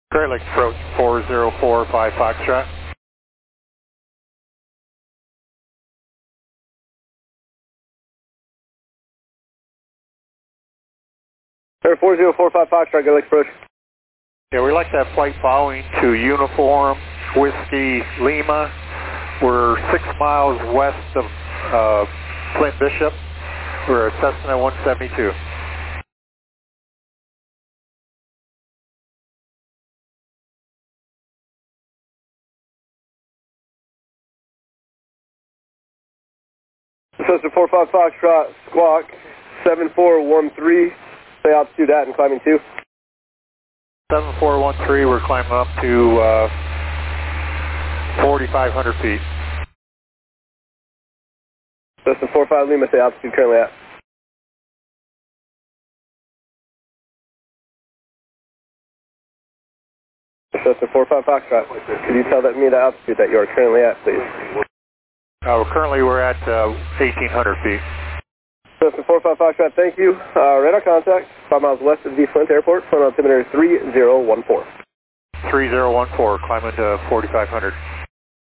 Great Lakes approach 4045 Foxtrot. Air 4045 Foxtrot, Great Lakes approach. Yeah, we'd like to have flight following to Uniform Whiskey Lima. We're 6 miles west of Flint Bishop. We're at Cessna 172. Cessna 45 Foxtrot, squawk 7413, say altitude at and climbing 2. 7413, we're climbing up to 4,500 feet. Cessna 45 Lima, say altitude currently at. Cessna 45 Foxtrot, could you tell me the altitude that you are currently at, please? Currently we're at 1,800 feet. Cessna 45 Foxtrot, thank you. Radar contact, 5 miles west of the Flint Airport, flight altimeter 3014. 3014, climbing to 4,500.